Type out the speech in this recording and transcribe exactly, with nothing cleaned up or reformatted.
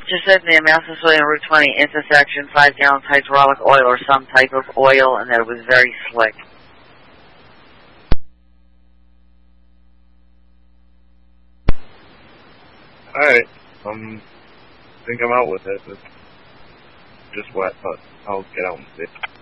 just said the Massasoit and Route twenty intersection, five gallons hydraulic oil or some type of oil, and that it was very slick. Alright, um, I think I'm out with it. It's just wet, but I'll get out and see.